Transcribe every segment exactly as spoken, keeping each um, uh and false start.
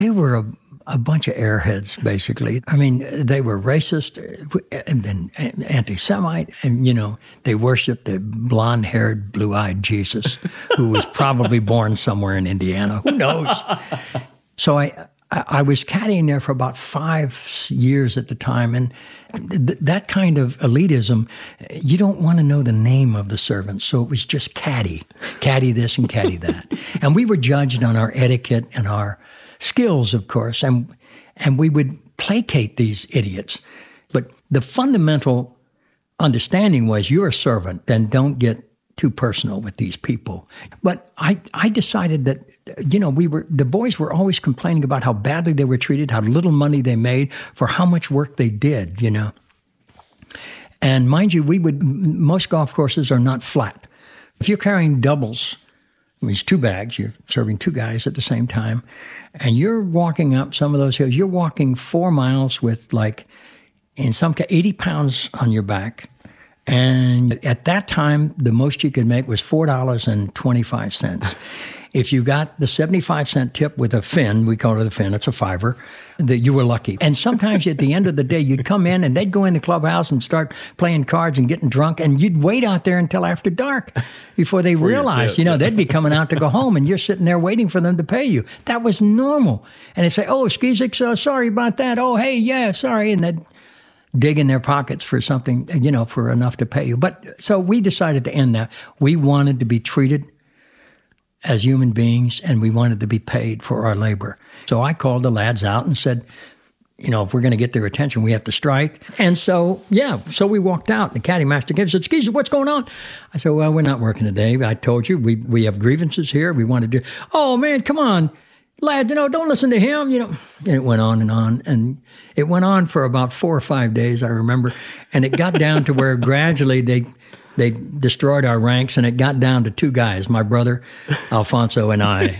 They were a, a bunch of airheads, basically. I mean, they were racist and then anti-Semite, and, you know, they worshipped the blonde-haired, blue-eyed Jesus, who was probably born somewhere in Indiana. Who knows? So I, I, I was caddying there for about five years at the time, and th- that kind of elitism, you don't want to know the name of the servants, so it was just caddy, caddy this and caddy that. And we were judged on our etiquette and our skills, of course, and and we would placate these idiots. But the fundamental understanding was you're a servant, and don't get too personal with these people. But I, I decided that, you know, we were the boys were always complaining about how badly they were treated, how little money they made for how much work they did, you know. And mind you, we would most golf courses are not flat. If you're carrying doubles, I mean, it's two bags, you're serving two guys at the same time, and you're walking up some of those hills. You're walking four miles with, like, in some case, eighty pounds on your back. And at that time, the most you could make was four dollars and twenty-five cents. If you got the seventy-five cent tip with a fin, we call it a fin, it's a fiver, that you were lucky. And sometimes at the end of the day, you'd come in and they'd go in the clubhouse and start playing cards and getting drunk, and you'd wait out there until after dark before they realized, you know, they'd be coming out to go home, and you're sitting there waiting for them to pay you. That was normal. And they'd say, oh, Skizix, uh, sorry about that. Oh, hey, yeah, sorry. And they'd dig in their pockets for something, you know, for enough to pay you. But so we decided to end that. We wanted to be treated as human beings, and we wanted to be paid for our labor. So I called the lads out and said, you know, if we're going to get their attention, we have to strike. And so, yeah, so we walked out. The caddy master came and said, "Skizix, what's going on?" I said, well, we're not working today. I told you, we we have grievances here. We want to do, oh, man, come on. Lad, you know, don't listen to him, you know. And it went on and on. And it went on for about four or five days, I remember. And it got down to where gradually they they destroyed our ranks, and it got down to two guys, my brother, Alfonso, and I.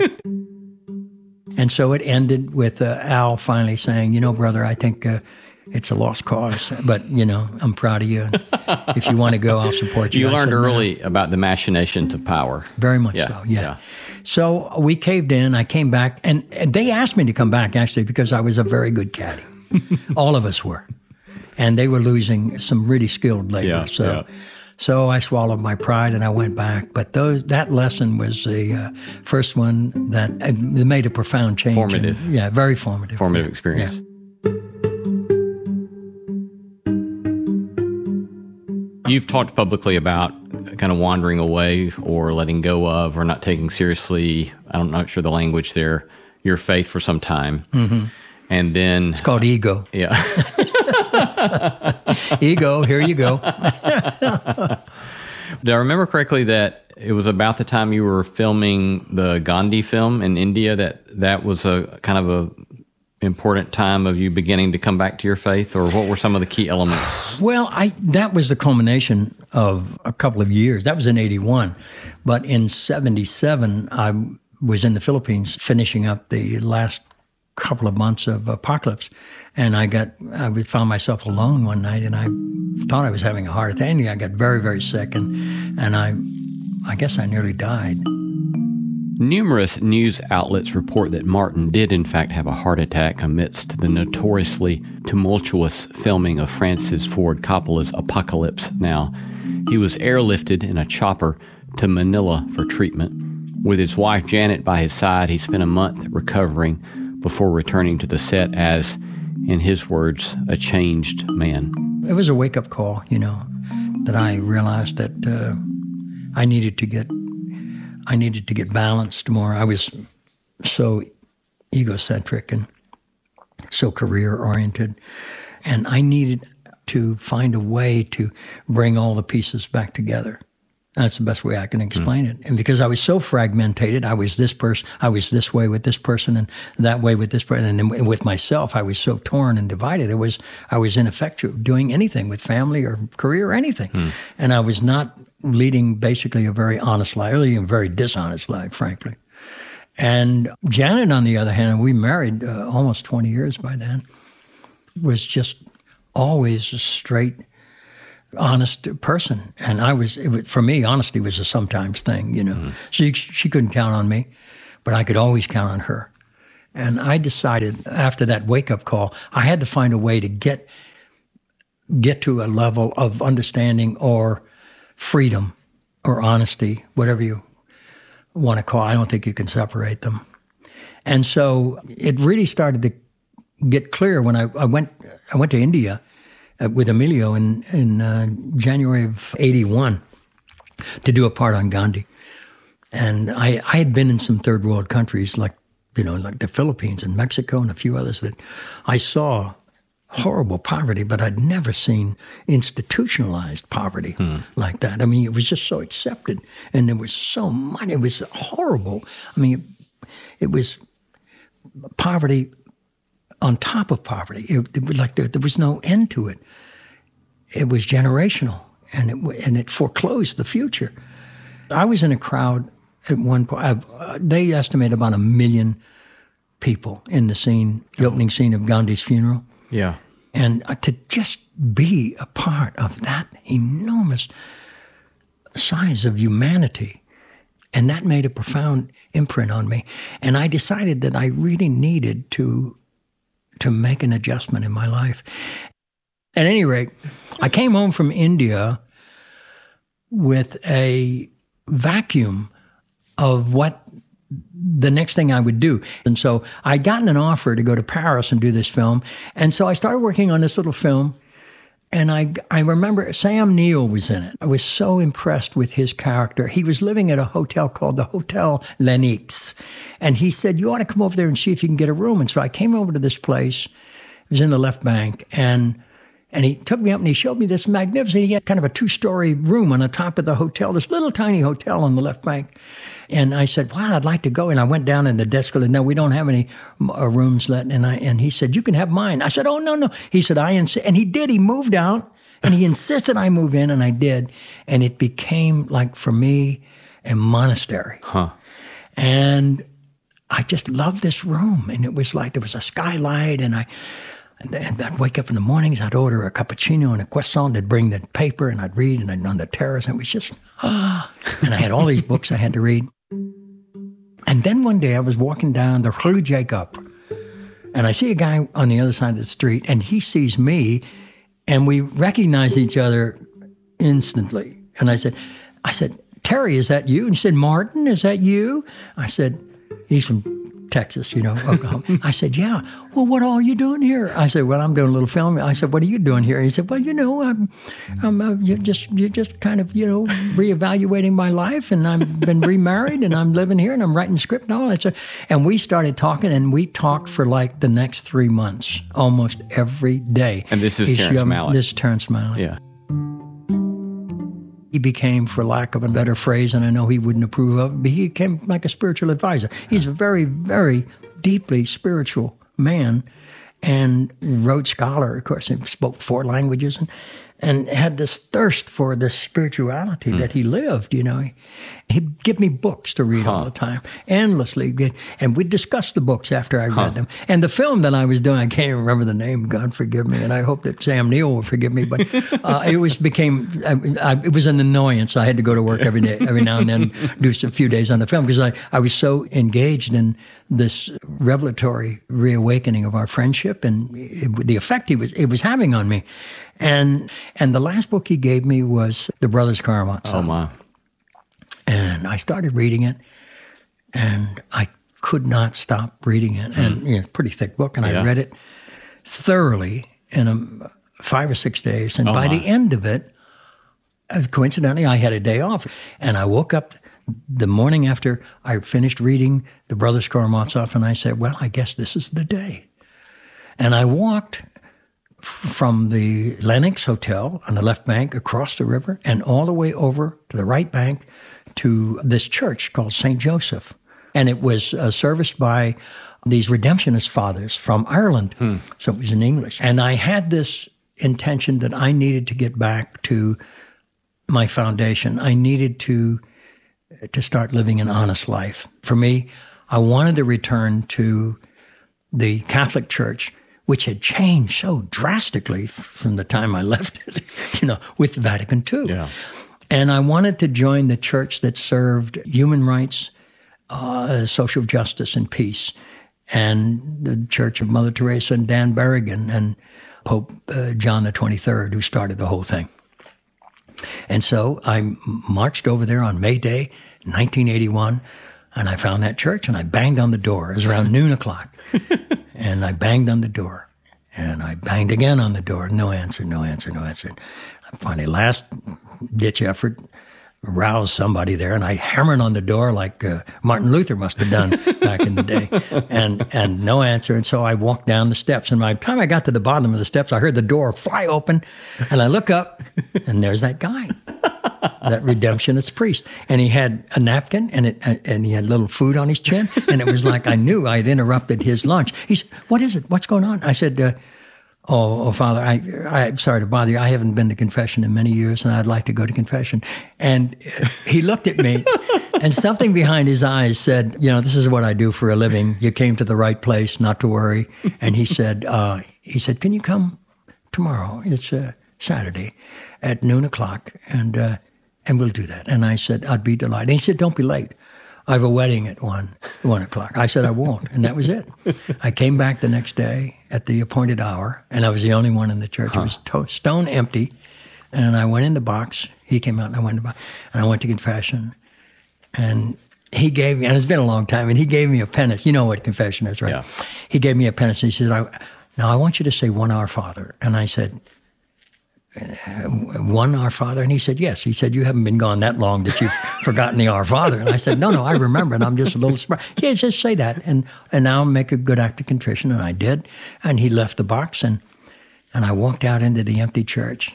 And so it ended with uh, Al finally saying, you know, brother, I think uh, it's a lost cause. But, you know, I'm proud of you. If you want to go, I'll support you. You I learned said, early no. about the machinations of power. Very much yeah, so, yeah. yeah. So we caved in. I came back, and, and they asked me to come back, actually, because I was a very good caddy. All of us were. And they were losing some really skilled labor. Yeah, so yeah. so I swallowed my pride, and I went back. But those that lesson was the uh, first one that uh, made a profound change. Formative. In, yeah, very formative. Formative yeah. experience. Yeah. You've talked publicly about kind of wandering away or letting go of or not taking seriously, I'm not sure the language there, your faith for some time. Mm-hmm. And then... It's called ego. Yeah. Ego, here you go. Do I remember correctly that it was about the time you were filming the Gandhi film in India that that was a kind of a important time of you beginning to come back to your faith, or what were some of the key elements? Well, I that was the culmination of a couple of years. That was in eighty-one. But in seventy-seven, I was in the Philippines finishing up the last couple of months of Apocalypse. And I got, I found myself alone one night, and I thought I was having a heart attack. And I got very, very sick, and, and I, I guess I nearly died. Numerous news outlets report that Martin did in fact have a heart attack amidst the notoriously tumultuous filming of Francis Ford Coppola's Apocalypse Now. He was airlifted in a chopper to Manila for treatment. With his wife Janet by his side, he spent a month recovering before returning to the set as, in his words, a changed man. It was a wake-up call, you know, that I realized that uh, I needed to get I needed to get balanced more. I was so egocentric and so career-oriented, and I needed to find a way to bring all the pieces back together. That's the best way I can explain mm. it. And because I was so fragmented, I was this person, I was this way with this person, and that way with this person, and then with myself, I was so torn and divided. It was I was ineffectual doing anything with family or career or anything, mm. and I was not leading basically a very honest life, really a very dishonest life, frankly. And Janet, on the other hand, we married uh, almost twenty years by then, was just always a straight, honest person. And I was, it was, for me, honesty was a sometimes thing, you know. Mm. She she couldn't count on me, but I could always count on her. And I decided after that wake-up call, I had to find a way to get get to a level of understanding or freedom or honesty, whatever you want to call it. I don't think you can separate them. And so it really started to get clear when I, I went I went to India uh, with Emilio in, in uh, January of eighty-one to do a part on Gandhi. And I, I had been in some third world countries like, you know, like the Philippines and Mexico and a few others that I saw horrible poverty, but I'd never seen institutionalized poverty hmm. like that. I mean, it was just so accepted, and there was so much. It was horrible. I mean, it, it was poverty on top of poverty. It, it was like there, there was no end to it. It was generational, and it and it foreclosed the future. I was in a crowd at one point. Uh, they estimate about a million people in the scene, the opening scene of Gandhi's funeral. Yeah. And uh, to just be a part of that enormous size of humanity, and that made a profound imprint on me. And I decided that I really needed to, to make an adjustment in my life. At any rate, I came home from India with a vacuum of what the next thing I would do. And so I'd gotten an offer to go to Paris and do this film. And so I started working on this little film. And I, I remember Sam Neill was in it. I was so impressed with his character. He was living at a hotel called the Hotel Lenox. And he said, you ought to come over there and see if you can get a room. And so I came over to this place. It was in the left bank. And And he took me up and he showed me this magnificent, he had kind of a two-story room on the top of the hotel, this little tiny hotel on the left bank. And I said, wow, I'd like to go. And I went down in the desk and said, no, we don't have any uh, rooms let. And I and he said, you can have mine. I said, oh, no, no. He said, I insist. And he did. He moved out and he insisted I move in, and I did. And it became like, for me, a monastery. Huh. And I just loved this room. And it was like there was a skylight, and I... And I'd wake up in the mornings, I'd order a cappuccino and a croissant, they'd bring the paper, and I'd read, and I'd on the terrace, and it was just, ah. And I had all these books I had to read. And then one day I was walking down the Rue Jacob, and I see a guy on the other side of the street, and he sees me, and we recognize each other instantly. And I said, I said, Terry, is that you? And he said, Martin, is that you? I said, he's from Texas, you know, Oklahoma. I said, yeah. Well, what all are you doing here? I said, well, I'm doing a little film. I said, what are you doing here? He said, well, you know, I'm, I'm uh, you're just, you're just kind of, you know, reevaluating my life, and I've been remarried, and I'm living here, and I'm writing script and all that stuff. And we started talking, and we talked for like the next three months, almost every day. And this is He's Terrence young, Malick. This is Terrence Malick. Yeah. He became, for lack of a better phrase, and I know he wouldn't approve of, but he became like a spiritual advisor. He's a very, very deeply spiritual man and Rhodes Scholar, of course. He spoke four languages and, and had this thirst for the spirituality mm. that he lived, you know. He, he'd give me books to read huh. all the time, endlessly. And we'd discuss the books after I huh. read them. And the film that I was doing, I can't even remember the name, God forgive me, and I hope that Sam Neill will forgive me, but uh, it was became, I, I, it was an annoyance. I had to go to work every day, every now and then, do a few days on the film, because I, I was so engaged in this revelatory reawakening of our friendship and it, the effect he was it was having on me. And and the last book he gave me was The Brothers Karamazov. Oh, my. And I started reading it, and I could not stop reading it. And, you know, it's a pretty thick book, and yeah. I read it thoroughly in a, five or six days. And oh, by my. the end of it, coincidentally, I had a day off. And I woke up the morning after I finished reading The Brothers Karamazov, and I said, well, I guess this is the day. And I walked from the Lenox Hotel on the left bank across the river and all the way over to the right bank to this church called Saint Joseph. And it was uh, serviced by these Redemptionist fathers from Ireland. Hmm. So it was in English. And I had this intention that I needed to get back to my foundation. I needed to to start living an honest life. For me, I wanted to return to the Catholic Church, which had changed so drastically from the time I left it, you know, with Vatican Two. Yeah. And I wanted to join the church that served human rights, uh, social justice, and peace. and the Church of Mother Teresa and Dan Berrigan and Pope uh, John the twenty-third, who started the whole thing. And so I marched over there on May Day, nineteen eighty-one, and I found that church, and I banged on the door. It was around noon o'clock. And I banged on the door. And I banged again on the door. No answer, no answer, no answer. I finally, last ditch effort, roused somebody there, and I hammered on the door like uh, Martin Luther must have done back in the day, and and no answer. And so I walked down the steps, and by the time I got to the bottom of the steps, I heard the door fly open, and I look up, and there's that guy, that Redemptionist priest, and he had a napkin, and it and he had a little food on his chin, and it was like I knew I had interrupted his lunch. He said, "What is it? What's going on?" I said, uh, Oh, oh, Father, I, I'm sorry to bother you. I haven't been to confession in many years, and I'd like to go to confession. And he looked at me, and something behind his eyes said, you know, this is what I do for a living. You came to the right place, not to worry. And he said, uh, he said, can you come tomorrow? It's uh, Saturday at noon o'clock, and uh, and we'll do that. And I said, I'd be delighted. And he said, don't be late. I have a wedding at one, one o'clock. I said, I won't. And that was it. I came back the next day at the appointed hour, and I was the only one in the church. Huh. It was to- stone empty. And I went in the box. He came out, and I went in the box. And I went to confession. And he gave me, and it's been a long time, and he gave me a penance. You know what confession is, right? Yeah. He gave me a penance. He said, I, now I want you to say one Our Father. And I said, one Our Father? And he said, yes. He said, you haven't been gone that long that you've forgotten the Our Father. And I said, no, no, I remember, and I'm just a little surprised. Yeah, just say that, and and now make a good act of contrition. And I did. And he left the box, and and I walked out into the empty church.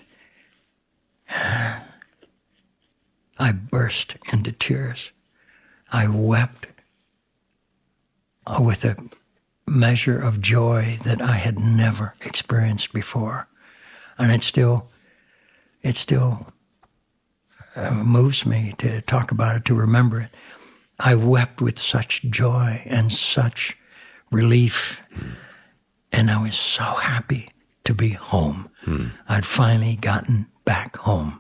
I burst into tears. I wept with a measure of joy that I had never experienced before. And it still, it still uh, moves me to talk about it, to remember it. I wept with such joy and such relief, and I was so happy to be home. Hmm. I'd finally gotten back home.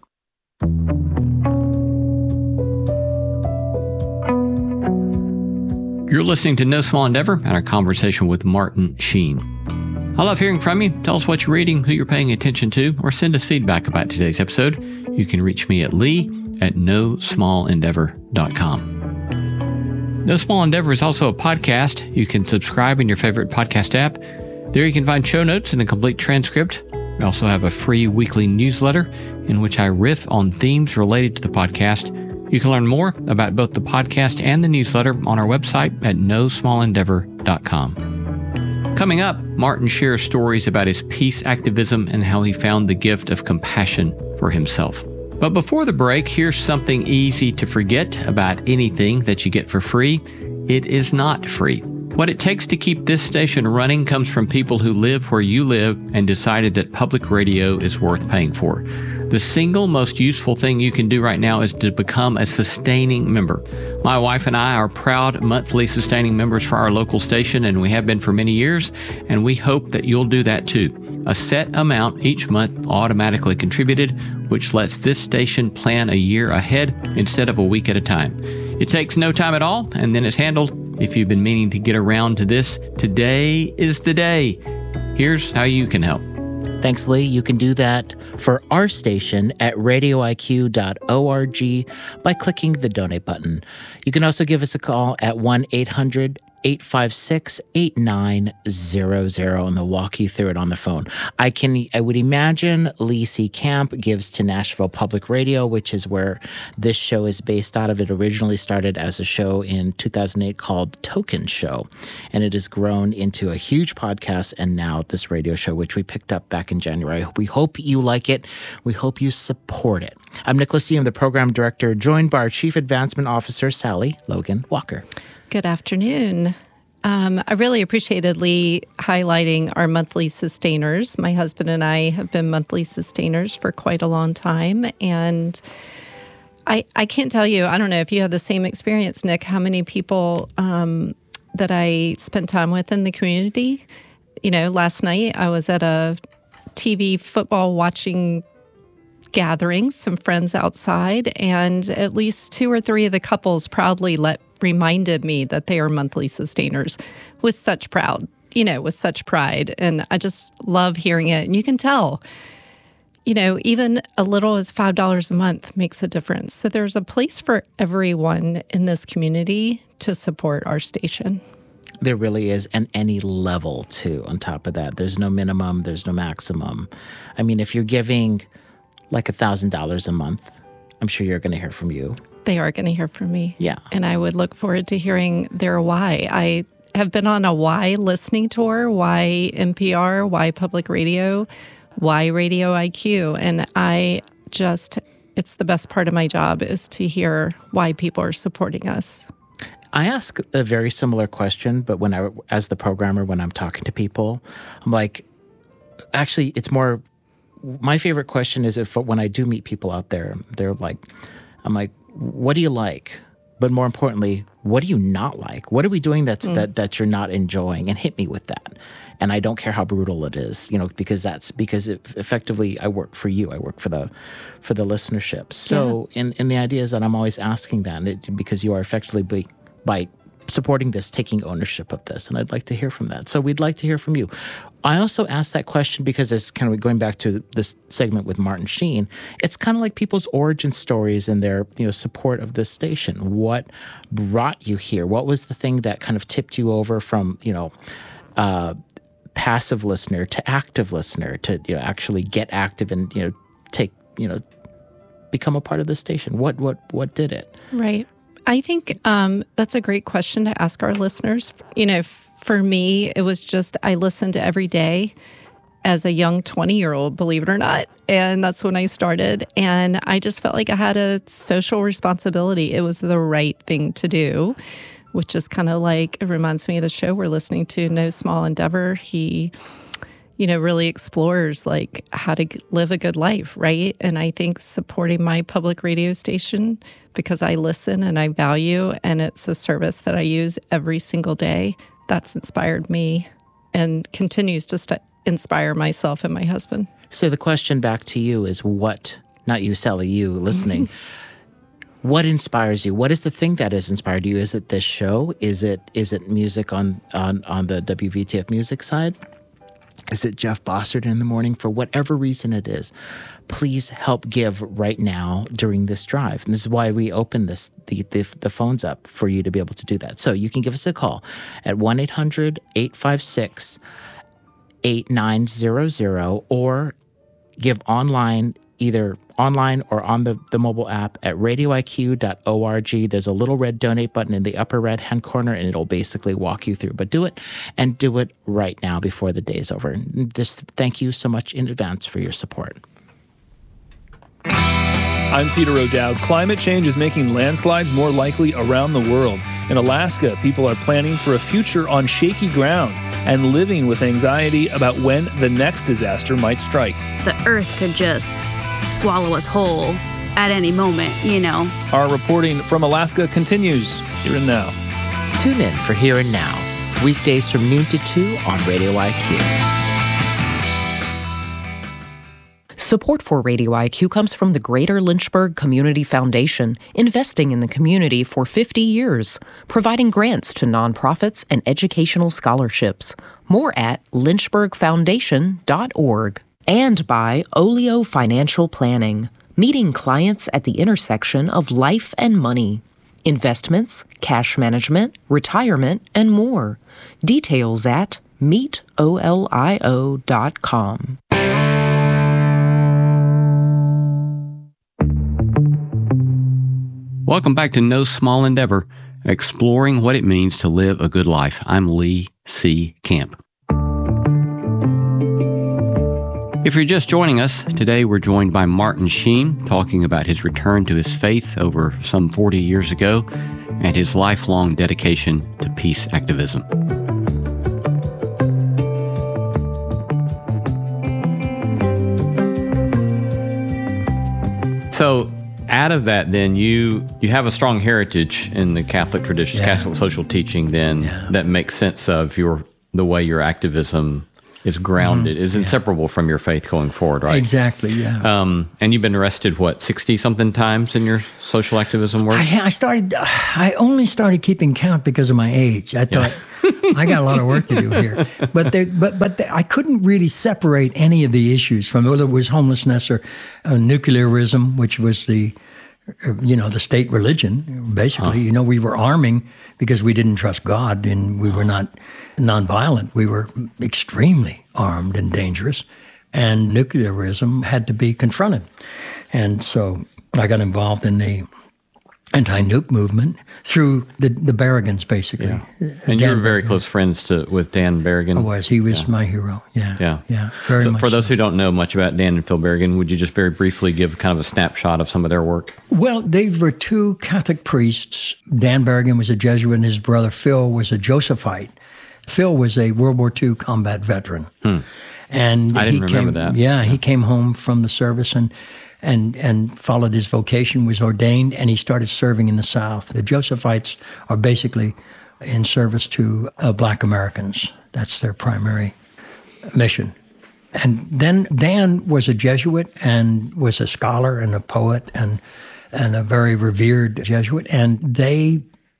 You're listening to No Small Endeavor and our conversation with Martin Sheen. I love hearing from you. Tell us what you're reading, who you're paying attention to, or send us feedback about today's episode. You can reach me at lee at no small endeavor dot com. No Small Endeavor is also a podcast. You can subscribe in your favorite podcast app. There you can find show notes and a complete transcript. We also have a free weekly newsletter in which I riff on themes related to the podcast. You can learn more about both the podcast and the newsletter on our website at no small endeavor dot com. Coming up, Martin shares stories about his peace activism and how he found the gift of compassion for himself. But before the break, here's something easy to forget about anything that you get for free. It is not free. What it takes to keep this station running comes from people who live where you live and decided that public radio is worth paying for. The single most useful thing you can do right now is to become a sustaining member. My wife and I are proud monthly sustaining members for our local station, and we have been for many years, and we hope that you'll do that too. A set amount each month automatically contributed, which lets this station plan a year ahead instead of a week at a time. It takes no time at all, and then it's handled. If you've been meaning to get around to this, today is the day. Here's how you can help. Thanks, Lee. You can do that for our station at radio I Q dot org by clicking the donate button. You can also give us a call at one eight hundred eight five six eight nine zero zero, and they'll walk you through it on the phone. I can, I would imagine Lee C. Camp gives to Nashville Public Radio, which is where this show is based out of. It originally started as a show in two thousand eight called Token Show, and it has grown into a huge podcast and now this radio show, which we picked up back in January. We hope you like it. We hope you support it. I'm Nicholas Yee. I'm the program director, joined by our Chief Advancement Officer, Sally Logan Walker. Good afternoon. Um, I really appreciated Lee highlighting our monthly sustainers. My husband and I have been monthly sustainers for quite a long time. And I I can't tell you, I don't know if you have the same experience, Nick, how many people um, that I spent time with in the community. You know, last night I was at a T V football watching gathering, some friends outside, and at least two or three of the couples proudly let reminded me that they are monthly sustainers with such proud, you know, with such pride. And I just love hearing it. And you can tell, you know, even a little as five dollars a month makes a difference. So there's a place for everyone in this community to support our station. There really is, and any level, too, on top of that. There's no minimum, there's no maximum. I mean, if you're giving like one thousand dollars a month, I'm sure you're going to hear from you. They are going to hear from me. Yeah. And I would look forward to hearing their why. I have been on a why listening tour, why N P R, why public radio, why Radio I Q. And I just, it's the best part of my job is to hear why people are supporting us. I ask a very similar question, but when I, as the programmer, when I'm talking to people, I'm like, actually, it's more, my favorite question is if when I do meet people out there, they're like, I'm like, what do you like? But more importantly, what do you not like? What are we doing that's mm. that that you're not enjoying? And hit me with that. And I don't care how brutal it is, you know, because that's because it, effectively I work for you. I work for the for the listenership. So, yeah. and, and the idea is that I'm always asking that and it, because you are effectively by, by supporting this, taking ownership of this. And I'd like to hear from that. So we'd like to hear from you. I also asked that question because it's kind of going back to this segment with Martin Sheen. It's kind of like people's origin stories and their, you know, support of this station. What brought you here? What was the thing that kind of tipped you over from, you know, uh, passive listener to active listener to, you know, actually get active and, you know, take, you know, become a part of the station? What, what, what did it? Right. I think um, that's a great question to ask our listeners. You know, f- for me, it was just I listened every day as a young twenty-year-old, believe it or not. And that's when I started. And I just felt like I had a social responsibility. It was the right thing to do, which is kind of like, it reminds me of the show we're listening to, No Small Endeavor. He, you know, really explores like how to live a good life, right? And I think supporting my public radio station because I listen and I value, and it's a service that I use every single day, that's inspired me and continues to st- inspire myself and my husband. So the question back to you is what, not you, Sally, you listening, what inspires you? What is the thing that has inspired you? Is it this show? Is it is it music on, on, on the W V T F music side? Is it Jeff Bossert in the morning? For whatever reason it is, please help give right now during this drive. And this is why we open this the, the the phones up for you to be able to do that. So you can give us a call at one eight hundred eight five six eight nine zero zero or give online, either online or on the, the mobile app at radio I Q dot org. There's a little red donate button in the upper right-hand corner, and it'll basically walk you through. But do it, and do it right now before the day's over. And just thank you so much in advance for your support. I'm Peter O'Dowd. Climate change is making landslides more likely around the world. In Alaska, people are planning for a future on shaky ground and living with anxiety about when the next disaster might strike. The earth could just swallow us whole at any moment, you know. Our reporting from Alaska continues here and now. Tune in for Here and Now, weekdays from noon to two on Radio I Q. Support for Radio I Q comes from the Greater Lynchburg Community Foundation, investing in the community for fifty years, providing grants to nonprofits and educational scholarships. More at lynchburg foundation dot org. And by Olio Financial Planning, meeting clients at the intersection of life and money, investments, cash management, retirement, and more. Details at meet olio dot com. Welcome back to No Small Endeavor, exploring what it means to live a good life. I'm Lee C. Camp. If you're just joining us, today we're joined by Martin Sheen, talking about his return to his faith over some forty years ago and his lifelong dedication to peace activism. So, out of that, then, you you have a strong heritage in the Catholic tradition, yeah. Catholic social teaching, then, yeah. that makes sense of your the way your activism is grounded, Mhm. is inseparable yeah. from your faith going forward, right? Exactly, yeah. Um, and you've been arrested, what, sixty-something times in your social activism work? I, I started, I only started keeping count because of my age. I thought, I got a lot of work to do here. But there, but but there, I couldn't really separate any of the issues from whether it was homelessness or uh, nuclearism, which was the, uh, you know, the state religion, basically. Huh. You know, we were arming because we didn't trust God, and we were not nonviolent. We were extremely armed and dangerous, and nuclearism had to be confronted. And so I got involved in the anti-nuke movement through the, the Berrigans, basically. Yeah. And you were very close friends to with Dan Berrigan. I was. He was yeah. my hero. Yeah. Yeah. Yeah. Very so much for those so. who don't know much about Dan and Phil Berrigan, would you just very briefly give kind of a snapshot of some of their work? Well, they were two Catholic priests. Dan Berrigan was a Jesuit, and his brother Phil was a Josephite. Phil was a World War Two combat veteran. Hmm. And I didn't he remember came, that. Yeah, he came home from the service and and and followed his vocation, was ordained, and he started serving in the South. The Josephites are basically in service to uh, Black Americans. That's their primary mission. And then Dan was a Jesuit and was a scholar and a poet and and a very revered Jesuit, and they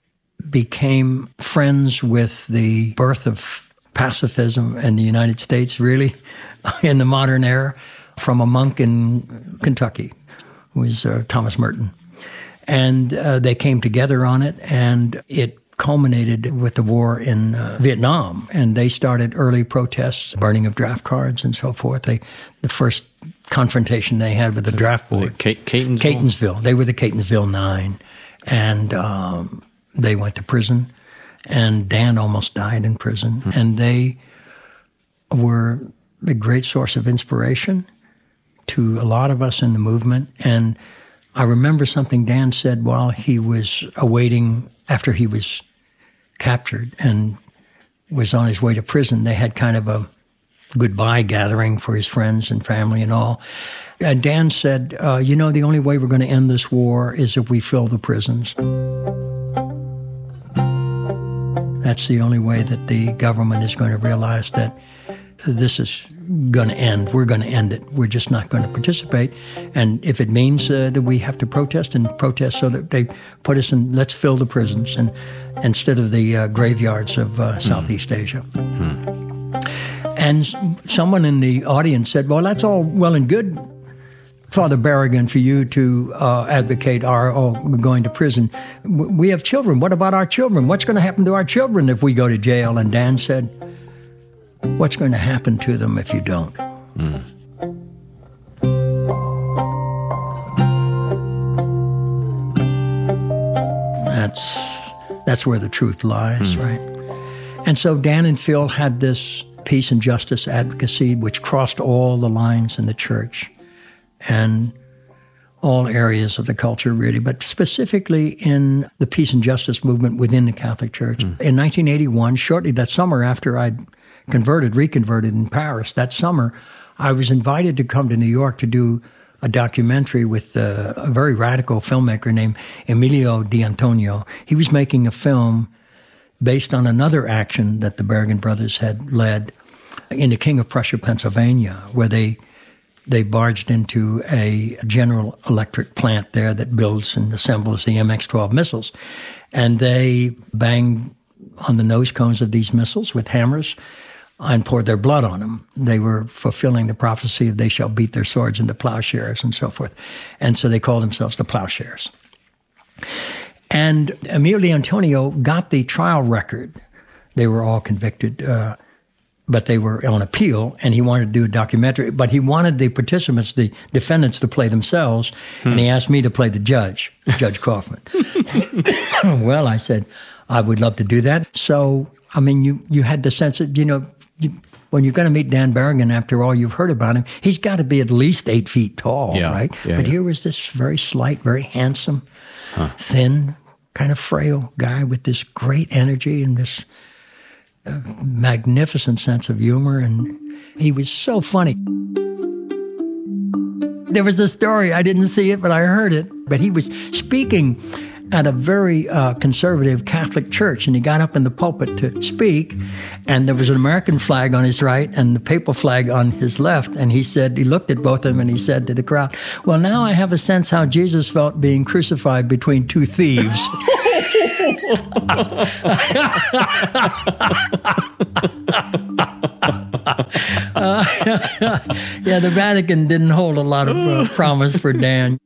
became friends with the birth of pacifism in the United States, really, in the modern era, from a monk in Kentucky, who was uh, Thomas Merton. And uh, they came together on it, and it culminated with the war in uh, Vietnam. And they started early protests, burning of draft cards and so forth. They, the first confrontation they had with the draft board. K- Catonsville? Catonsville. They were the Catonsville Nine. And um, they went to prison. And Dan almost died in prison. Mm-hmm. And they were a great source of inspiration to a lot of us in the movement. And I remember something Dan said while he was awaiting, after he was captured and was on his way to prison. They had kind of a goodbye gathering for his friends and family and all. And Dan said, uh, you know, the only way we're going to end this war is if we fill the prisons. That's the only way that the government is going to realize that this is going to end. We're going to end it. We're just not going to participate. And if it means uh, that we have to protest and protest so that they put us in, let's fill the prisons and instead of the uh, graveyards of uh, Southeast mm. Asia. Mm. And someone in the audience said, well, that's all well and good, Father Berrigan, for you to uh, advocate our oh, going to prison. We have children. What about our children? What's going to happen to our children if we go to jail? And Dan said, what's going to happen to them if you don't? Mm. That's that's where the truth lies, mm. right? And so Dan and Phil had this peace and justice advocacy which crossed all the lines in the church and all areas of the culture, really, but specifically in the peace and justice movement within the Catholic Church. Mm. In nineteen eighty-one, shortly that summer after I'd converted, reconverted in Paris, that summer, I was invited to come to New York to do a documentary with uh, a very radical filmmaker named Emilio D'Antonio. He was making a film based on another action that the Berrigan brothers had led in the King of Prussia, Pennsylvania, where they they barged into a General Electric plant there that builds and assembles the M X twelve missiles. And they banged on the nose cones of these missiles with hammers and poured their blood on them. They were fulfilling the prophecy of they shall beat their swords into plowshares and so forth. And so they called themselves the Plowshares. And Emilio D'Antonio got the trial record. They were all convicted, uh, but they were on appeal, and he wanted to do a documentary. But he wanted the participants, the defendants, to play themselves, hmm. and he asked me to play the judge, Judge Kaufman. Well, I said, I would love to do that. So, I mean, you, you had the sense that, you know, you, when you're going to meet Dan Berrigan, after all you've heard about him, he's got to be at least eight feet tall, yeah, right? Yeah, but yeah. here was this very slight, very handsome, huh. thin, kind of frail guy with this great energy and this uh, magnificent sense of humor. And he was so funny. There was a story, I didn't see it, but I heard it. But he was speaking at a very uh, conservative Catholic church, and he got up in the pulpit to speak, and there was an American flag on his right and the papal flag on his left, and he said, he looked at both of them and he said to the crowd, well, now I have a sense how Jesus felt being crucified between two thieves. uh, yeah, the Vatican didn't hold a lot of uh, promise for Dan.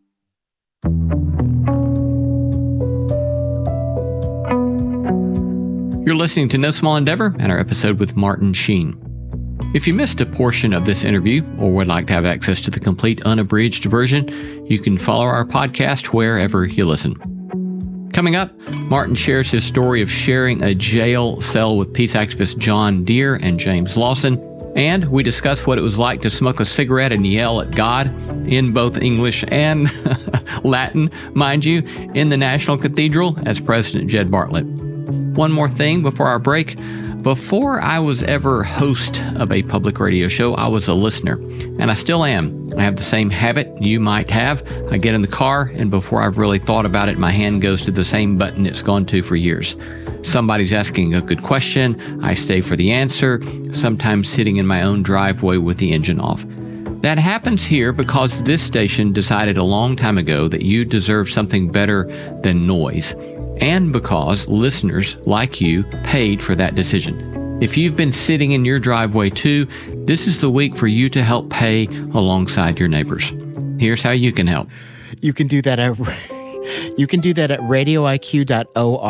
You're listening to No Small Endeavor and our episode with Martin Sheen. If you missed a portion of this interview or would like to have access to the complete unabridged version, you can follow our podcast wherever you listen. Coming up, Martin shares his story of sharing a jail cell with peace activists John Deere and James Lawson, and we discuss what it was like to smoke a cigarette and yell at God in both English and Latin, mind you, in the National Cathedral as President Jed Bartlett. One more thing before our break. Before I was ever host of a public radio show, I was a listener, and I still am. I have the same habit you might have. I get in the car, and before I've really thought about it, my hand goes to the same button it's gone to for years. Somebody's asking a good question, I stay for the answer, sometimes sitting in my own driveway with the engine off. That happens here because this station decided a long time ago that you deserve something better than noise, and because listeners like you paid for that decision. If you've been sitting in your driveway too, this is the week for you to help pay alongside your neighbors. Here's how you can help. You can do that at you can do that at radio I Q dot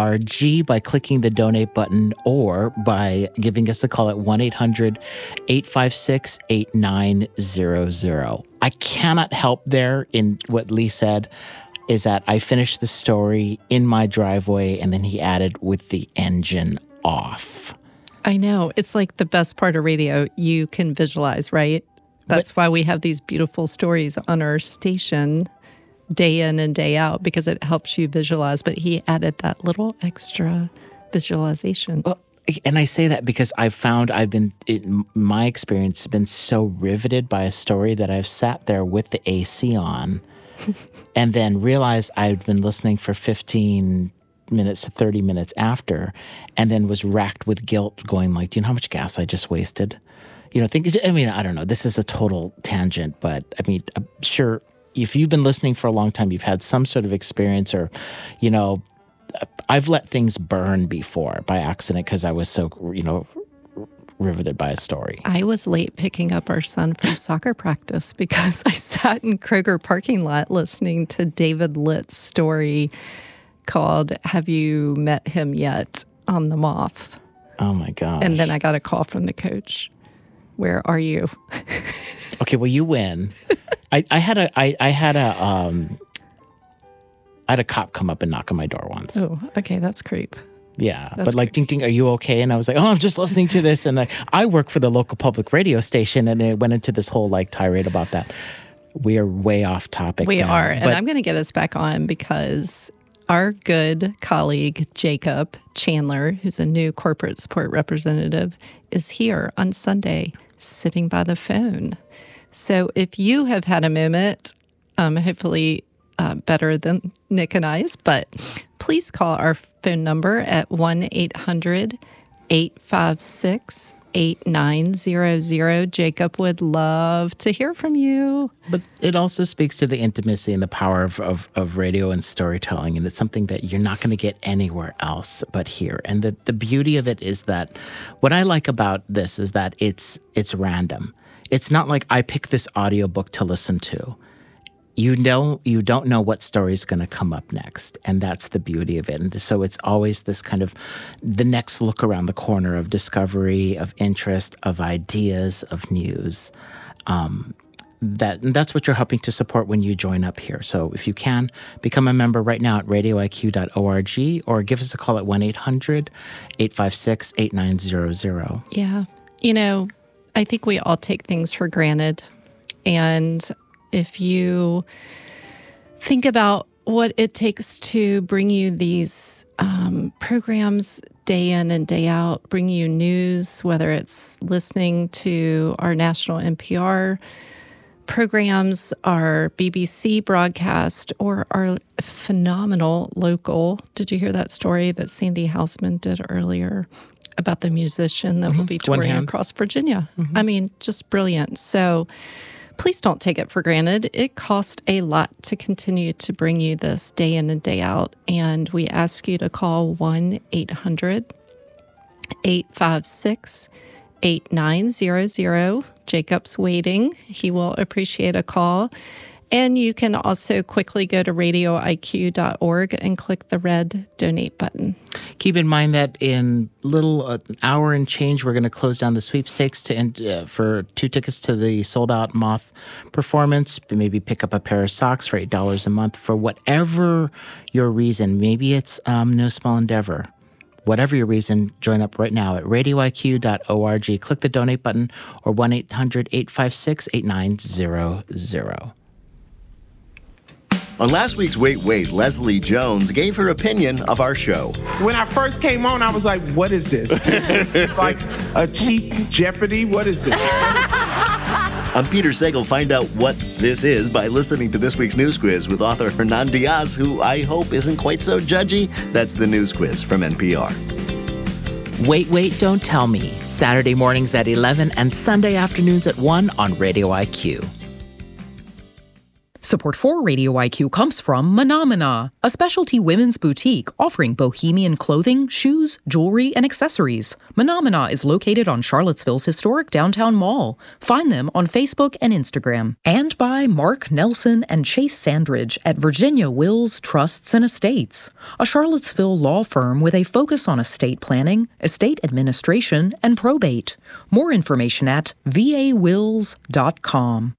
org by clicking the donate button or by giving us a call at one eight hundred eight five six eight nine zero zero. I cannot help there in what Lee said is that I finished the story in my driveway and then he added with the engine off. I know. It's like the best part of radio you can visualize, right? That's but, why we have these beautiful stories on our station day in and day out, because it helps you visualize. But he added that little extra visualization. Well, and I say that because I've found I've been, in my experience, been so riveted by a story that I've sat there with the A C on and then realized I'd been listening for fifteen minutes to thirty minutes after, and then was racked with guilt going like, do you know how much gas I just wasted? You know, think, I mean, I don't know. This is a total tangent, but I mean, I'm sure if you've been listening for a long time, you've had some sort of experience or, you know, I've let things burn before by accident because I was so, you know, riveted by a story. I was late picking up our son from soccer practice because I sat in Kroger parking lot listening to David Litt's story called Have You Met Him Yet? On the Moth. Oh my gosh. And then I got a call from the coach. Where are you? Okay, well, you win. I, I had a I, I had a um I had a cop come up and knock on my door once. Oh, okay, that's creep. Yeah, That's but like, ding, ding, are you okay? And I was like, oh, I'm just listening to this. And I, I work for the local public radio station, and it went into this whole like tirade about that. We are way off topic. We now, are, and but I'm going to get us back on because our good colleague, Jacob Chandler, who's a new corporate support representative, is here on Sunday sitting by the phone. So if you have had a moment, um, hopefully uh, better than Nick and I's, but please call our phone number at one eight hundred eight five six eight nine zero zero. Jacob would love to hear from you. But it also speaks to the intimacy and the power of, of, of radio and storytelling. And it's something that you're not going to get anywhere else but here. And the, the beauty of it is that what I like about this is that it's it's random. It's not like I pick this audiobook to listen to. You know, you don't know what story is going to come up next. And that's the beauty of it. And so it's always this kind of the next look around the corner of discovery, of interest, of ideas, of news. Um, that and that's what you're helping to support when you join up here. So if you can, become a member right now at radio I Q dot org or give us a call at one eight hundred eight five six eight nine zero zero. Yeah. You know, I think we all take things for granted. And if you think about what it takes to bring you these um, programs day in and day out, bring you news, whether it's listening to our national N P R programs, our B B C broadcast, or our phenomenal local. Did you hear that story that Sandy Hausman did earlier about the musician that mm-hmm. will be touring across Virginia? Mm-hmm. I mean, just brilliant. So please don't take it for granted. It costs a lot to continue to bring you this day in and day out. And we ask you to call one eight hundred eight five six eight nine zero zero. Jacob's waiting. He will appreciate a call. And you can also quickly go to radio I Q dot org and click the red donate button. Keep in mind that in little uh, hour and change, we're going to close down the sweepstakes to uh, for two tickets to the sold-out Moth performance. Maybe pick up a pair of socks for eight dollars a month for whatever your reason. Maybe it's um, no small endeavor. Whatever your reason, join up right now at radio I Q dot org. Click the donate button or one eight hundred eight five six eight nine zero zero. On last week's Wait, Wait, Leslie Jones gave her opinion of our show. When I first came on, I was like, what is this? It's like a cheap Jeopardy? What is this? I'm Peter Sagal. Find out what this is by listening to this week's News Quiz with author Hernan Diaz, who I hope isn't quite so judgy. That's the News Quiz from N P R. Wait, Wait, Don't Tell Me. Saturday mornings at eleven and Sunday afternoons at one on Radio I Q. Support for Radio I Q comes from Menomina, a specialty women's boutique offering bohemian clothing, shoes, jewelry, and accessories. Menomina is located on Charlottesville's historic downtown mall. Find them on Facebook and Instagram. And by Mark Nelson and Chase Sandridge at Virginia Wills Trusts and Estates, a Charlottesville law firm with a focus on estate planning, estate administration, and probate. More information at v a wills dot com.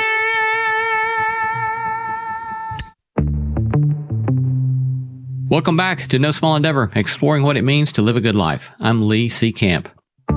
Welcome back to No Small Endeavor, exploring what it means to live a good life. I'm Lee C. Camp.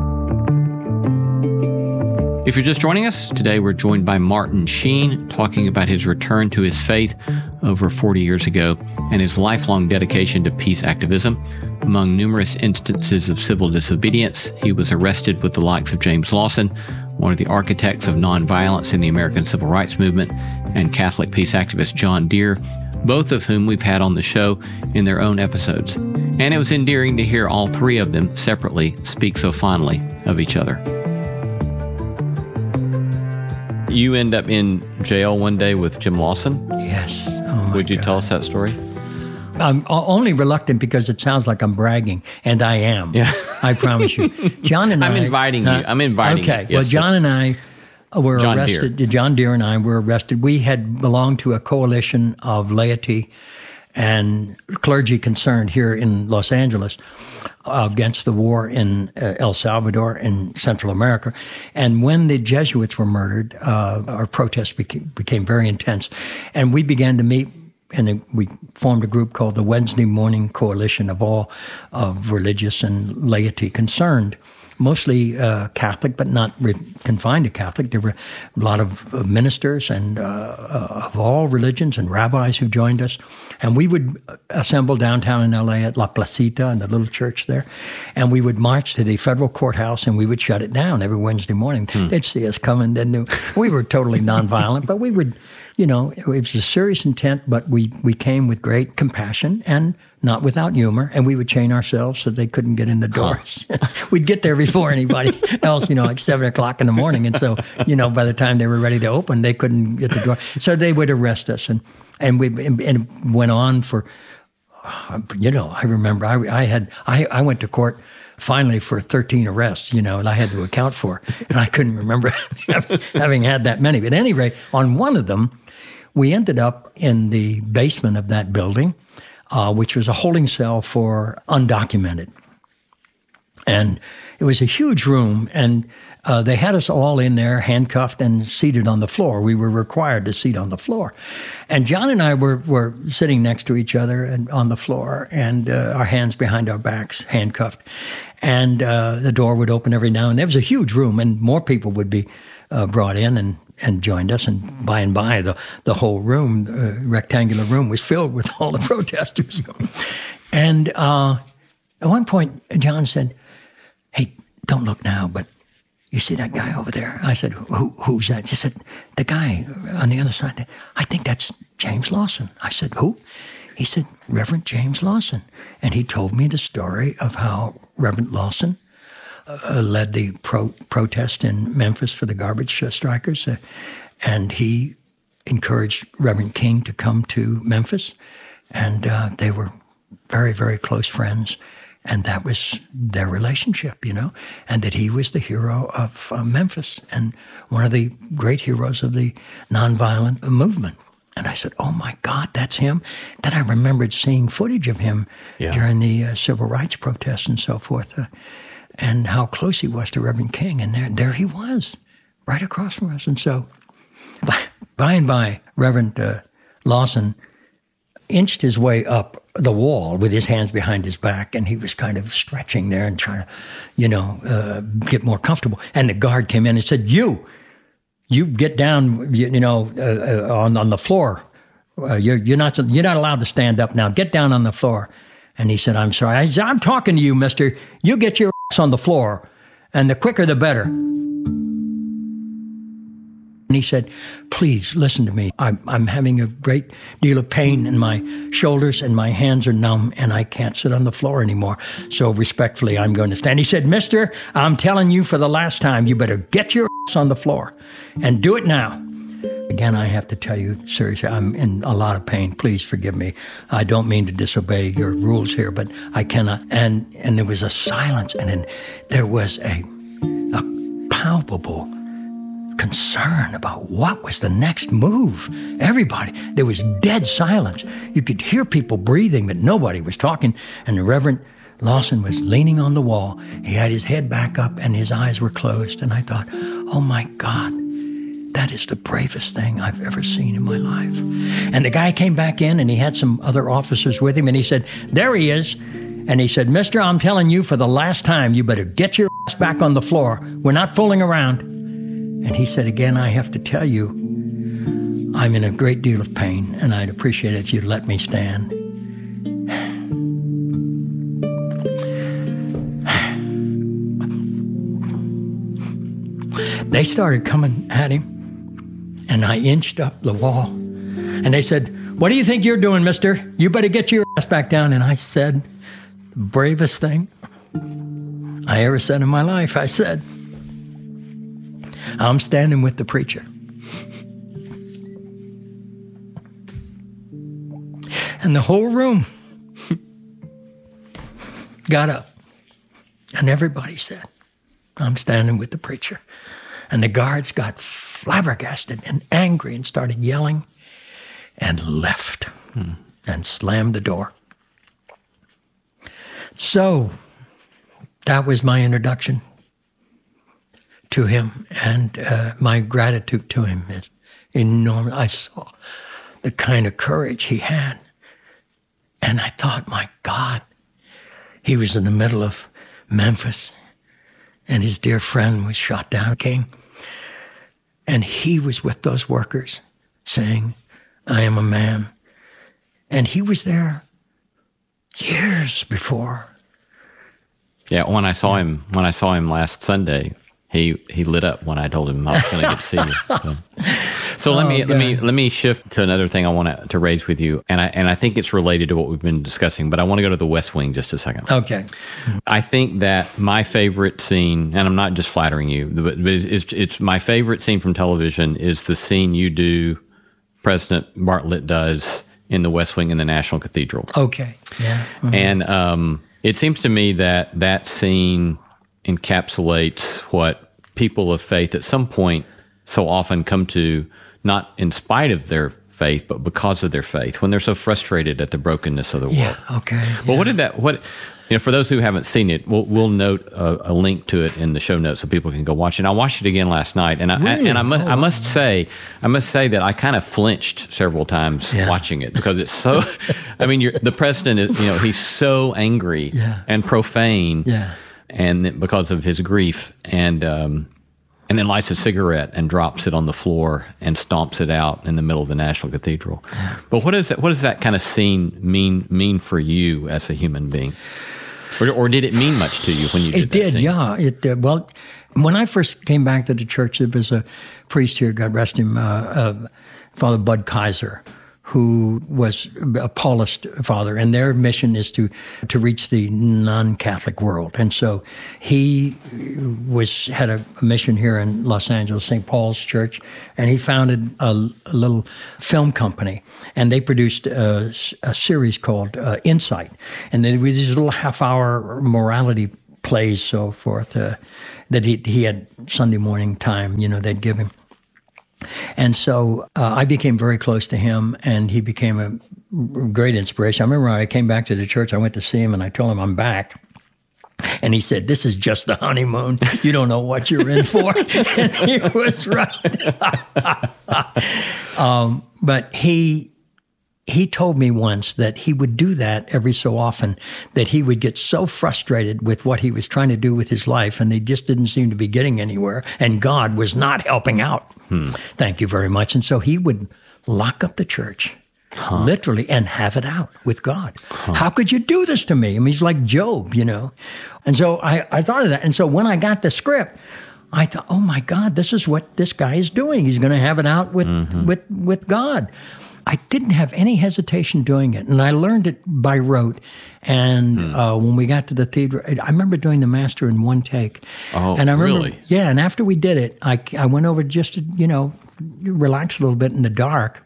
If you're just joining us, today we're joined by Martin Sheen, talking about his return to his faith over forty years ago and his lifelong dedication to peace activism. Among numerous instances of civil disobedience, he was arrested with the likes of James Lawson, one of the architects of nonviolence in the American Civil Rights Movement, and Catholic peace activist John Deere, both of whom we've had on the show in their own episodes. And it was endearing to hear all three of them separately speak so fondly of each other. You end up in jail one day with Jim Lawson? Yes. Oh my Would you God. tell us that story? I'm only reluctant because it sounds like I'm bragging, and I am. Yeah. I promise you. John and I'm I... inviting uh, you. I'm inviting okay. you. Okay. Well, Yes, John and I were John arrested. Deere. John Deere and I were arrested. We had belonged to a coalition of laity and clergy concerned here in Los Angeles uh, against the war in uh, El Salvador in Central America. And when the Jesuits were murdered, uh, our protests became, became very intense. And we began to meet, and we formed a group called the Wednesday Morning Coalition of all of religious and laity concerned. Mostly uh, Catholic, but not re- confined to Catholic. There were a lot of uh, ministers and uh, uh, of all religions and rabbis who joined us. And we would assemble downtown in L A at La Placita in the little church there. And we would march to the federal courthouse and we would shut it down every Wednesday morning. Hmm. They'd see us coming. Then knew we were totally nonviolent, but we would, you know, it was a serious intent, but we, we came with great compassion and not without humor, and we would chain ourselves so they couldn't get in the doors. Huh. We'd get there before anybody else, you know, like seven o'clock in the morning. And so, you know, by the time they were ready to open, they couldn't get the door. So they would arrest us. And, and we and it went on for, you know, I remember I, I had, I, I went to court finally for thirteen arrests, you know, and I had to account for. And I couldn't remember having had that many. But at any rate, on one of them, we ended up in the basement of that building, Uh, which was a holding cell for undocumented. And it was a huge room, and uh, they had us all in there, handcuffed and seated on the floor. We were required to seat on the floor. And John and I were, were sitting next to each other and on the floor, and uh, our hands behind our backs, handcuffed. And uh, the door would open every now and then. It was a huge room, and more people would be uh, brought in and and joined us, and by and by, the, the whole room, uh, rectangular room, was filled with all the protesters. And uh, at one point, John said, "Hey, don't look now, but, you see that guy over there? I said, Who, who's that? She said, the guy on the other side. I think that's James Lawson. I said, who? He said, Reverend James Lawson. And he told me the story of how Reverend Lawson uh, led the pro- protest in Memphis for the garbage uh, strikers. Uh, and he encouraged Reverend King to come to Memphis. And uh, they were very, very close friends. And that was their relationship, you know, and that he was the hero of uh, Memphis and one of the great heroes of the nonviolent movement. And I said, oh, my God, that's him. Then I remembered seeing footage of him yeah. during the uh, civil rights protests and so forth, uh, and how close he was to Reverend King. And there, there he was, right across from us. And so by, by and by, Reverend uh, Lawson inched his way up the wall with his hands behind his back, and he was kind of stretching there and trying to, you know, uh, get more comfortable. And the guard came in and said, you, you get down, you, you know, uh, on, on the floor. Uh, you're, you're, not, you're not allowed to stand up now. Get down on the floor. And he said, I'm sorry. I said, I'm talking to you, mister. You get your ass on the floor, and the quicker the better. And he said, please listen to me. I'm, I'm having a great deal of pain in my shoulders and my hands are numb and I can't sit on the floor anymore. So respectfully, I'm going to stand. He said, mister, I'm telling you for the last time, you better get your ass on the floor and do it now. Again, I have to tell you, seriously, I'm in a lot of pain. Please forgive me. I don't mean to disobey your rules here, but I cannot. And and there was a silence, and then there was a, a palpable concern about what was the next move. Everybody, there was dead silence. You could hear people breathing, but nobody was talking. And the Reverend Lawson was leaning on the wall. He had his head back up and his eyes were closed. And I thought, oh my God, that is the bravest thing I've ever seen in my life. And the guy came back in and he had some other officers with him and he said, there he is. And he said, mister, I'm telling you for the last time, you better get your ass back on the floor. We're not fooling around. And he said, again, I have to tell you, I'm in a great deal of pain, and I'd appreciate it if you'd let me stand. They started coming at him, and I inched up the wall. And they said, what do you think you're doing, mister? You better get your ass back down. And I said, the bravest thing I ever said in my life. I said, I'm standing with the preacher. And the whole room got up. And everybody said, I'm standing with the preacher. And the guards got flabbergasted and angry and started yelling and left hmm. and slammed the door. So that was my introduction to him, and uh, my gratitude to him is enormous. I saw the kind of courage he had, and I thought, my God, he was in the middle of Memphis, and his dear friend was shot down, King, and he was with those workers saying, I am a man. And he was there years before. Yeah, when I saw him, when I saw him last Sunday, He he lit up when I told him I was going to get to see you. So, so let oh, me God. let me let me shift to another thing I want to, to raise with you, and I and I think it's related to what we've been discussing. But I want to go to the West Wing just a second. Okay. I think that my favorite scene, and I'm not just flattering you, but, but it's it's my favorite scene from television is the scene you do, President Bartlet does in the West Wing in the National Cathedral. Okay. Yeah. Mm-hmm. And um, it seems to me that that scene encapsulates what people of faith at some point so often come to, not in spite of their faith, but because of their faith, when they're so frustrated at the brokenness of the world. Yeah, okay. Well, yeah. what did that, what, you know, for those who haven't seen it, we'll, we'll note a, a link to it in the show notes so people can go watch it. And I watched it again last night, and I, really? I and I must, oh, I must say, I must say that I kind of flinched several times yeah. watching it because it's so. I mean, you're, the president is, you know, he's so angry yeah. and profane, yeah. and because of his grief, and um, and then lights a cigarette and drops it on the floor and stomps it out in the middle of the National Cathedral. Yeah. But what does that, what does that kind of scene mean mean for you as a human being? Or, or did it mean much to you when you did it that did, scene? yeah. It uh, well, When I first came back to the church, there was a priest here, God rest him, uh, uh, Father Bud Kaiser, who was a Paulist father, and their mission is to to reach the non-Catholic world. And so he was had a mission here in Los Angeles, Saint Paul's Church, and he founded a, a little film company, and they produced a, a series called uh, Insight, and there were these little half-hour morality plays, so forth, uh, that he he had Sunday morning time, you know, they'd give him. And so uh, I became very close to him, and he became a great inspiration. I remember when I came back to the church, I went to see him, and I told him I'm back. And he said, "This is just the honeymoon. You don't know what you're in for." And he was right. um, but he he told me once that he would do that every so often, that he would get so frustrated with what he was trying to do with his life, and they just didn't seem to be getting anywhere, and God was not helping out. Hmm. Thank you very much. And so he would lock up the church, huh. literally, and have it out with God. Huh. How could you do this to me? I mean, he's like Job, you know. And so I, I thought of that. And so when I got the script, I thought, oh my God, this is what this guy is doing. He's going to have it out with, mm-hmm. with, with God. I didn't have any hesitation doing it, and I learned it by rote. And hmm. uh, when we got to the theater, I remember doing the master in one take. Oh, and I remember, really? Yeah, and after we did it, I, I went over just to, you know, relax a little bit in the dark.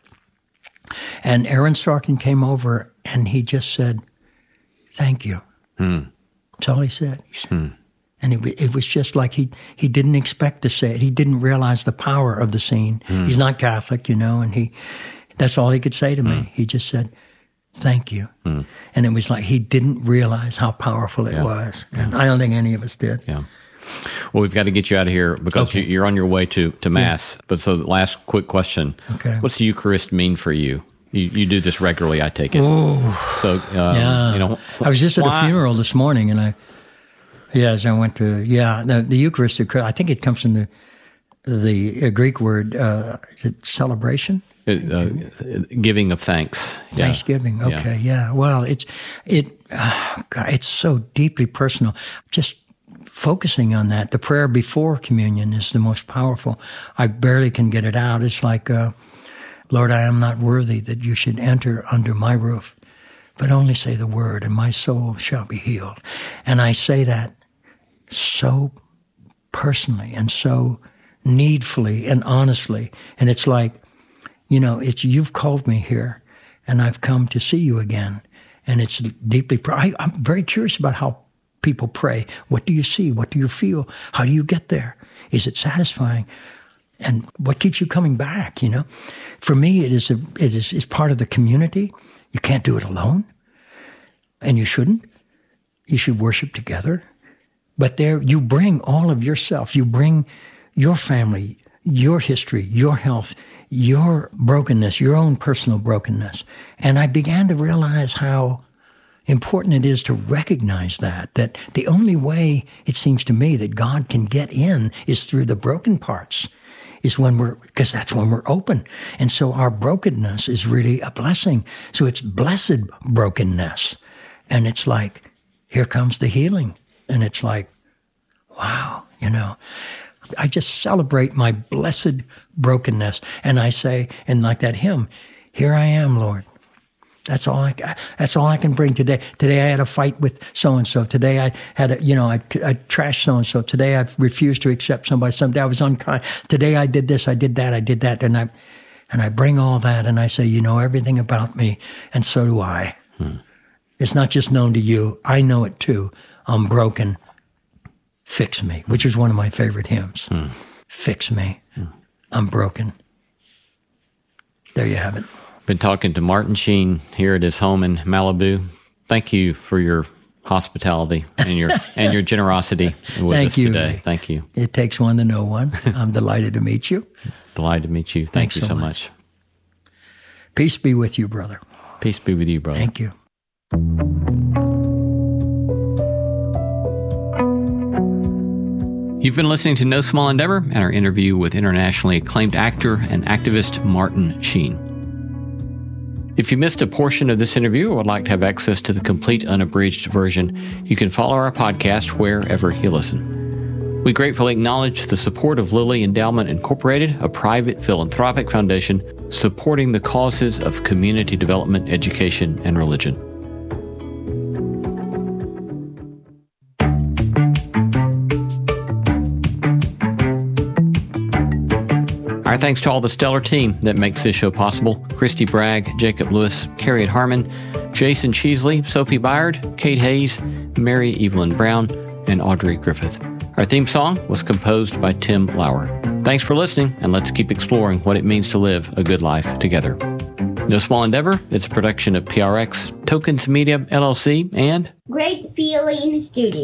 And Aaron Sorkin came over, and he just said, "Thank you." Hmm. That's all he said. He said, hmm. And it, it was just like he, he didn't expect to say it. He didn't realize the power of the scene. Hmm. He's not Catholic, you know, and he... That's all he could say to me. Mm. He just said, "Thank you." Mm. And it was like he didn't realize how powerful it yeah. was. And yeah. I don't think any of us did. Yeah. Well, we've got to get you out of here because okay. you're on your way to, to Mass. Yeah. But so the last quick question. Okay. What's the Eucharist mean for you? You, you do this regularly, I take it. Oh, so, um, yeah. You know, I was just at why? a funeral this morning, and I, yes, I went to, yeah, the, the Eucharist, I think it comes from the, the Greek word, uh, is it celebration? It, uh, giving of thanks. Yeah. Thanksgiving. Okay. Yeah. yeah. Well, it's it. Oh God, it's so deeply personal. Just focusing on that. The prayer before communion is the most powerful. I barely can get it out. It's like, uh, "Lord, I am not worthy that you should enter under my roof, but only say the word, and my soul shall be healed." And I say that so personally and so needfully and honestly, and it's like, you know, it's you've called me here, and I've come to see you again. And it's deeply, I, I'm very curious about how people pray. What do you see? What do you feel? How do you get there? Is it satisfying? And what keeps you coming back, you know? For me, it is, a, it is it's part of the community. You can't do it alone, and you shouldn't. You should worship together. But there, you bring all of yourself. You bring your family, your history, your health, your brokenness, your own personal brokenness. And I began to realize how important it is to recognize that, that the only way, it seems to me, that God can get in is through the broken parts, is when we're, because that's when we're open. And so our brokenness is really a blessing. So it's blessed brokenness. And it's like, here comes the healing. And it's like, wow, you know. I just celebrate my blessed brokenness. And I say, and like that hymn, "Here I am, Lord." That's all I, that's all I can bring today. Today I had a fight with so-and-so. Today I had a, you know, I, I trashed so-and-so. Today I refused to accept somebody. Someday I was unkind. Today I did this, I did that, I did that. And I, and I bring all that and I say, you know everything about me, and so do I. Hmm. It's not just known to you. I know it too. I'm broken. Fix me, which is one of my favorite hymns. Hmm. Fix me. Hmm. I'm broken. There you have it. Been talking to Martin Sheen here at his home in Malibu. Thank you for your hospitality and your and your generosity with Thank us you. today. Thank you. It takes one to know one. I'm delighted to meet you. Delighted to meet you. Thank Thanks you so so much. much. Peace be with you, brother. Peace be with you, brother. Thank you. You've been listening to No Small Endeavor and our interview with internationally acclaimed actor and activist Martin Sheen. If you missed a portion of this interview or would like to have access to the complete unabridged version, you can follow our podcast wherever you listen. We gratefully acknowledge the support of Lilly Endowment Incorporated, a private philanthropic foundation supporting the causes of community development, education, and religion. Our thanks to all the stellar team that makes this show possible. Christy Bragg, Jacob Lewis, Harriet Harmon, Jason Cheesley, Sophie Byard, Kate Hayes, Mary Evelyn Brown, and Audrey Griffith. Our theme song was composed by Tim Lauer. Thanks for listening, and let's keep exploring what it means to live a good life together. No Small Endeavor is a production of P R X, Tokens Media, L L C, and Great Feeling Studios.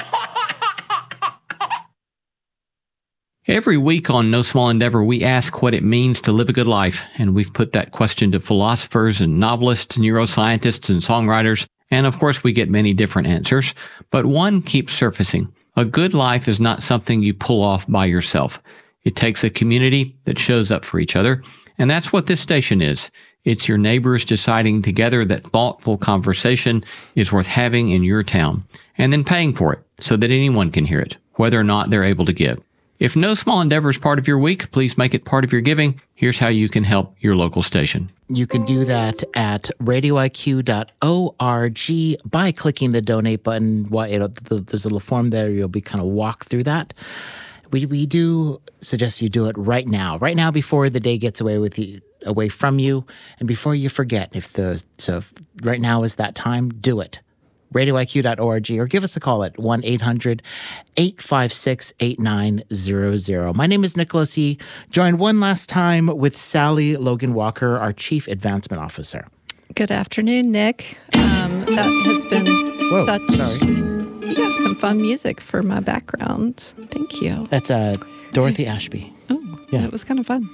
Every week on No Small Endeavor, we ask what it means to live a good life, and we've put that question to philosophers and novelists, neuroscientists and songwriters, and of course we get many different answers, but one keeps surfacing. A good life is not something you pull off by yourself. It takes a community that shows up for each other, and that's what this station is. It's your neighbors deciding together that thoughtful conversation is worth having in your town, and then paying for it so that anyone can hear it, whether or not they're able to give. If No Small Endeavor is part of your week, please make it part of your giving. Here's how you can help your local station. You can do that at radio I Q dot org by clicking the donate button. There's a little form there. You'll be kind of walk through that. We we do suggest you do it right now, right now before the day gets away with you, away from you, and before you forget. If the so if right now is that time, do it. radio I Q dot org or give us a call at one eight hundred eight five six eight nine zero zero. My name is Nicholas E. Joined one last time with Sally Logan Walker, our Chief Advancement Officer. Good afternoon, Nick. Um, that has been Whoa, such... sorry. You got some fun music for my background. Thank you. That's uh, Dorothy Ashby. Oh, yeah. It was kind of fun.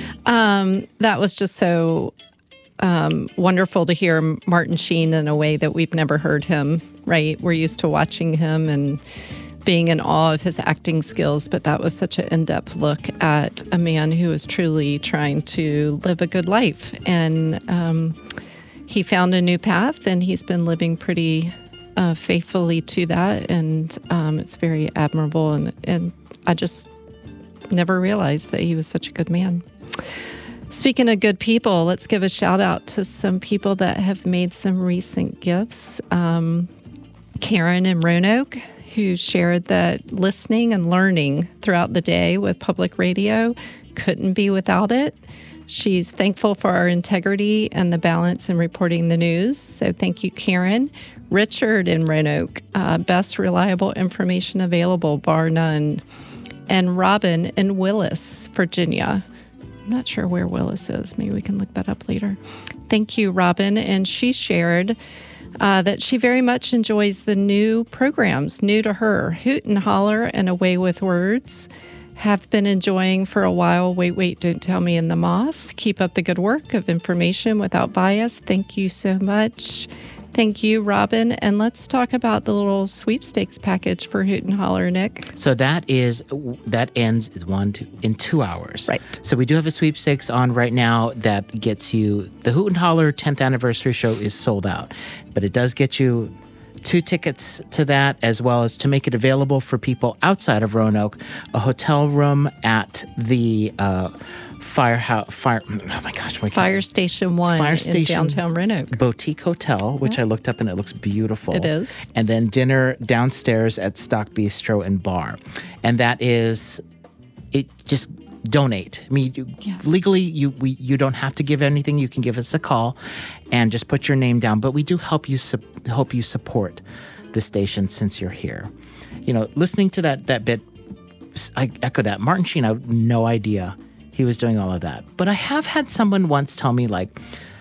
Um, that was just so... Um, wonderful to hear Martin Sheen in a way that we've never heard him, right? We're used to watching him and being in awe of his acting skills, but that was such an in-depth look at a man who is truly trying to live a good life. And um, he found a new path, and he's been living pretty uh, faithfully to that, and um, it's very admirable, and, and I just never realized that he was such a good man. Speaking of good people, let's give a shout out to some people that have made some recent gifts. Um, Karen in Roanoke, who shared that listening and learning throughout the day with public radio couldn't be without it. She's thankful for our integrity and the balance in reporting the news. So thank you, Karen. Richard in Roanoke, uh, best reliable information available, bar none. And Robin in Willis, Virginia. I'm not sure where Willis is. Maybe we can look that up later. Thank you, Robin. And she shared uh, that she very much enjoys the new programs, new to her. Hoot and Holler and Away with Words have been enjoying for a while. Wait, Wait, Don't Tell Me and The Moth. Keep up the good work of information without bias. Thank you so much. Thank you, Robin. And let's talk about the little sweepstakes package for Hoot and Holler, Nick. So that is that ends is one two, in two hours. Right. So we do have a sweepstakes on right now that gets you the Hoot and Holler tenth anniversary show is sold out, but it does get you two tickets to that, as well as to make it available for people outside of Roanoke, a hotel room at the uh, Firehouse, Fire, oh my gosh, what Fire Station One Fire in Station downtown Roanoke. Boutique Hotel, which yeah. I looked up and it looks beautiful. It is. And then dinner downstairs at Stock Bistro and Bar. And that is, it just donate. I mean, you, yes. legally, you we you don't have to give anything. You can give us a call and just put your name down. But we do help you su- help you support the station since you're here. You know, listening to that that bit, I echo that. Martin Sheen, I had no idea he was doing all of that. But I have had someone once tell me, like,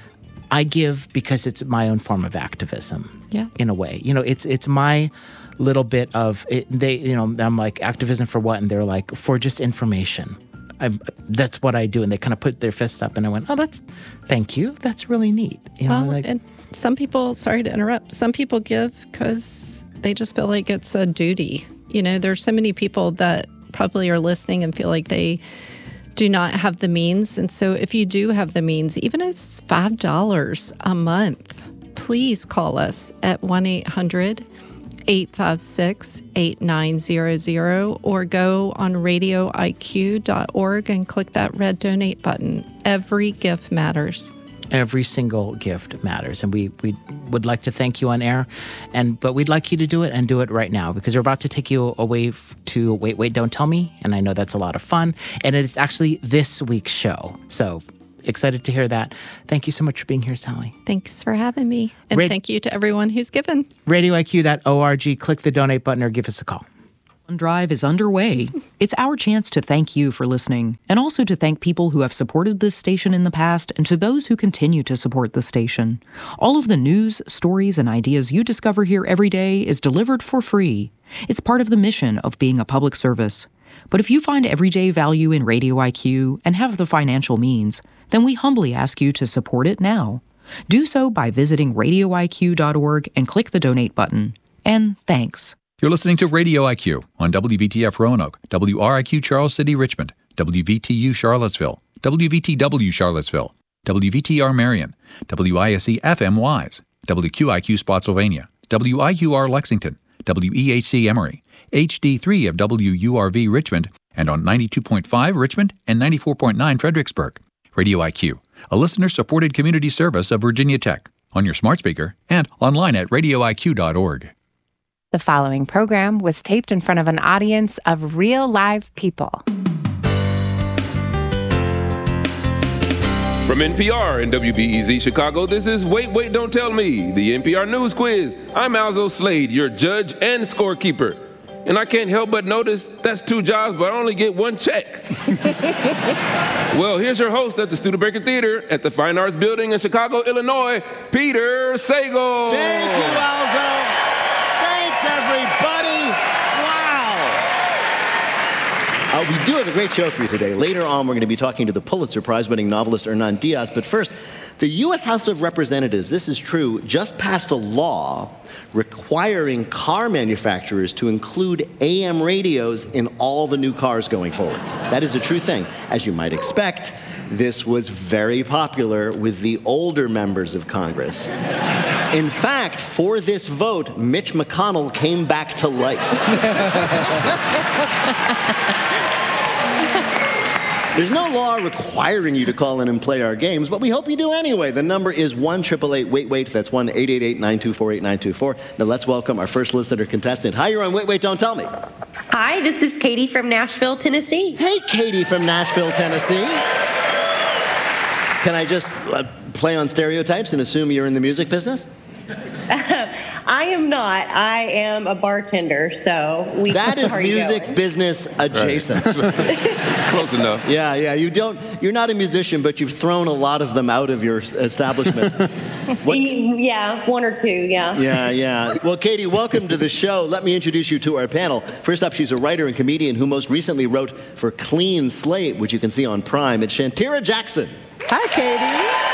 I give because it's my own form of activism. Yeah. In a way. You know, it's it's my little bit of it. They, you know, I'm like, activism for what? And they're like, for just information. I'm, that's what I do. And they kind of put their fist up and I went, oh, that's, thank you. That's really neat. You know, well, like, and some people, sorry to interrupt, some people give because they just feel like it's a duty. You know, there's so many people that probably are listening and feel like they do not have the means. And so if you do have the means, even if it's five dollars a month, please call us at one eight hundred eight five six, eight nine zero zero, or go on radio I Q dot org and click that red donate button. Every gift matters. Every single gift matters, and we, we would like to thank you on air, and but we'd like you to do it and do it right now, because we're about to take you away f- to Wait, Wait, Don't Tell Me, and I know that's a lot of fun, and it is actually this week's show, so excited to hear that. Thank you so much for being here, Sally. Thanks for having me, and Rad- thank you to everyone who's given. radio I Q dot org, click the donate button or give us a call. Drive is underway. It's our chance to thank you for listening, and also to thank people who have supported this station in the past, and to those who continue to support the station. All of the news, stories, and ideas you discover here every day is delivered for free. It's part of the mission of being a public service. But if you find everyday value in Radio I Q and have the financial means, then we humbly ask you to support it now. Do so by visiting radio I Q dot org and click the donate button. And thanks. You're listening to Radio I Q on W V T F Roanoke, W R I Q Charles City Richmond, W V T U Charlottesville, W V T W Charlottesville, W V T R Marion, W I S E F M Wise, W Q I Q Spotsylvania, W I Q R Lexington, W E H C Emory, H D three of W U R V Richmond, and on ninety-two point five Richmond and ninety-four point nine Fredericksburg. Radio I Q, a listener-supported community service of Virginia Tech, on your smart speaker and online at radio I Q dot org. The following program was taped in front of an audience of real live people. From N P R and W B E Z Chicago, this is Wait, Wait, Don't Tell Me, the N P R News Quiz. I'm Alzo Slade, your judge and scorekeeper. And I can't help but notice that's two jobs, but I only get one check. Well, here's your host at the Studebaker Theater at the Fine Arts Building in Chicago, Illinois, Peter Sagal. Thank you, Alzo. Everybody, wow. Uh, we do have a great show for you today. Later on, we're going to be talking to the Pulitzer Prize-winning novelist Hernan Diaz. But first, the U S House of Representatives, this is true, just passed a law requiring car manufacturers to include A M radios in all the new cars going forward. That is a true thing. As you might expect, this was very popular with the older members of Congress. In fact, for this vote, Mitch McConnell came back to life. There's no law requiring you to call in and play our games, but we hope you do anyway. The number is one eight eight eight wait wait. That's one eight eight eight nine two four eight nine two four. Now let's welcome our first listener contestant. Hi, you're on Wait, Wait, Don't Tell Me. Hi, this is Katie from Nashville, Tennessee. Hey, Katie from Nashville, Tennessee. Can I just uh, play on stereotypes and assume you're in the music business? I am not. I am a bartender, so we That is music going. business adjacent. Right. Close enough. Yeah, yeah. You don't. You're not a musician, but you've thrown a lot of them out of your establishment. What? Yeah, one or two. Yeah. Yeah, yeah. Well, Katie, welcome to the show. Let me introduce you to our panel. First up, she's a writer and comedian who most recently wrote for Clean Slate, which you can see on Prime. It's Shantira Jackson. Hi, Katie.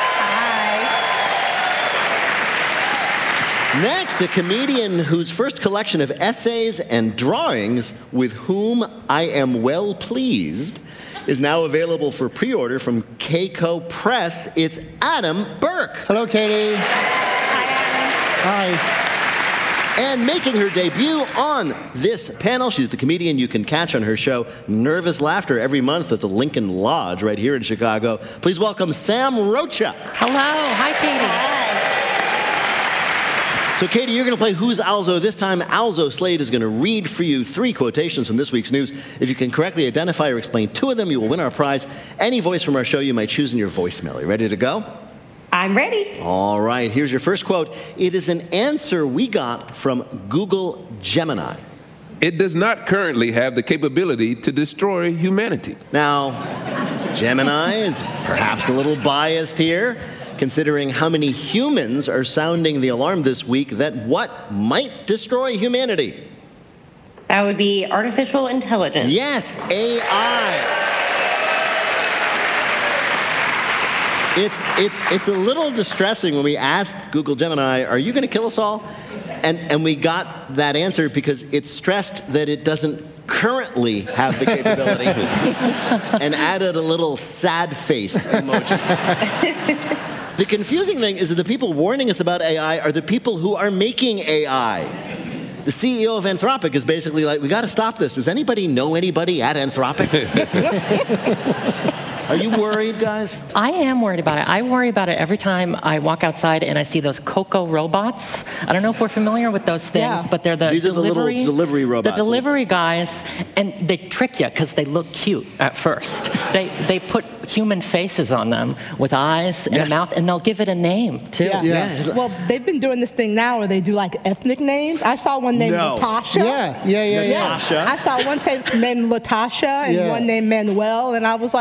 Next, a comedian whose first collection of essays and drawings, With Whom I Am Well Pleased, is now available for pre-order from Keiko Press. It's Adam Burke. Hello, Katie. Hi, Adam. Hi. And making her debut on this panel, she's the comedian you can catch on her show Nervous Laughter every month at the Lincoln Lodge right here in Chicago. Please welcome Sam Rocha. Hello. Hi, Katie. Hi. So, Katie, you're going to play Who's Alzo? This time, Alzo Slade is going to read for you three quotations from this week's news. If you can correctly identify or explain two of them, you will win our prize. Any voice from our show you might choose in your voicemail. You ready to go? I'm ready. All right, here's your first quote. It is an answer we got from Google Gemini. It does not currently have the capability to destroy humanity. Now, Gemini is perhaps a little biased here, considering how many humans are sounding the alarm this week that what might destroy humanity? That would be artificial intelligence. Yes, A I. It's, it's, it's a little distressing when we asked Google Gemini, are you going to kill us all? And, and we got that answer because it stressed that it doesn't currently have the capability and added a little sad face emoji. The confusing thing is that the people warning us about A I are the people who are making A I. the C E O of Anthropic is basically like, we got to stop this. Does anybody know anybody at Anthropic? Are you worried, guys? I am worried about it. I worry about it every time I walk outside and I see those Coco robots. I don't know if we're familiar with those things, Yeah. but they're the These are the little delivery, delivery robots. The delivery guys, and they trick you because they look cute at first. They they put human faces on them with eyes and Yes. a mouth, and they'll give it a name too. Yeah. Well, they've been doing this thing now where they do like ethnic names. I saw one named No. Natasha. Yeah, yeah, yeah, yeah. I saw one ta- named Latasha and Yeah. one named Manuel, and I was like,